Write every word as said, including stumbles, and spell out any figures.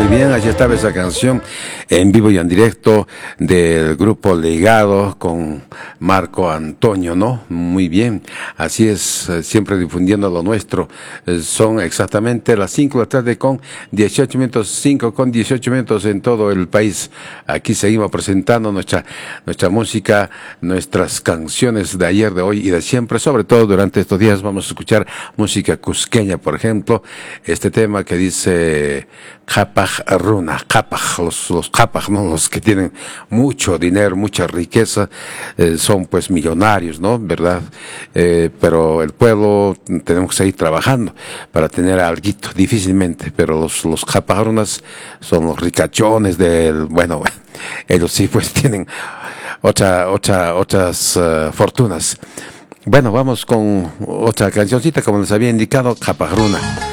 Muy bien, allí estaba esa canción en vivo y en directo del grupo Legado con Marco Antonio, ¿no? Muy bien, así es, siempre difundiendo lo nuestro. Son exactamente las cinco de la tarde con dieciocho minutos, cinco con dieciocho minutos en todo el país. Aquí seguimos presentando nuestra, nuestra música, nuestras canciones de ayer, de hoy y de siempre. Sobre todo durante estos días vamos a escuchar música cusqueña, por ejemplo, este tema que dice Capaj Runa, Capaj, los, los Capaj, ¿no? Los que tienen mucho dinero, mucha riqueza, eh, son pues millonarios, ¿no? ¿Verdad? Eh, pero el pueblo tenemos que seguir trabajando para tener alguito, difícilmente, pero los, los Capaj Runas son los ricachones del, bueno, ellos sí pues tienen otra, otra, otras uh, fortunas. Bueno, vamos con otra cancioncita, como les había indicado, Capaj Runa.